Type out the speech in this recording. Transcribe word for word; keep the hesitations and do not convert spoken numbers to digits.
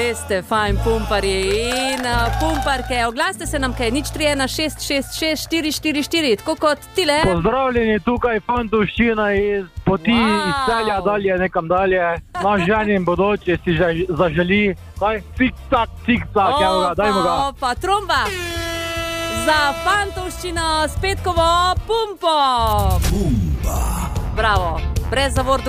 Res ste fajn pumparji in uh, pumparke. Oglasite se nam kaj, nič tri ena šest šest šest štiri štiri štiri, tako kot tile. Pozdravljeni tukaj, fantovščina iz poti wow. iz Celja dalje, nekam dalje. Naš ženin bodoče si že zaželi. Kaj? Cik-cak, cik-cak, evo ga, dajmo ga. Opa, tromba. Za fantovščino s petkovo pumpo. Pumpa. Bravo, brez zavor.